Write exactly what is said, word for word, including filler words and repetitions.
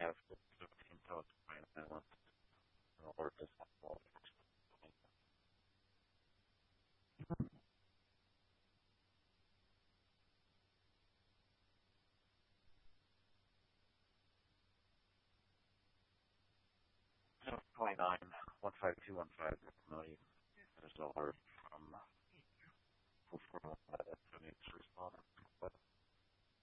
have fifteen toes right now. Or just well, twenty-nine, one five two one five. No, you, there's no alert from from that needs to respond.